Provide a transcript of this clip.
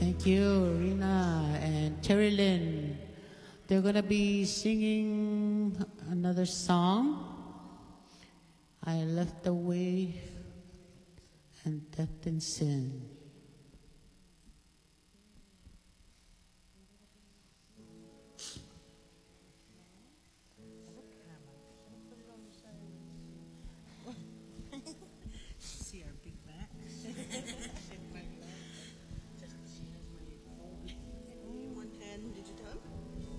Thank you, Rina and Terry Lynn. They're gonna be singing another song. I left the way and death and sin.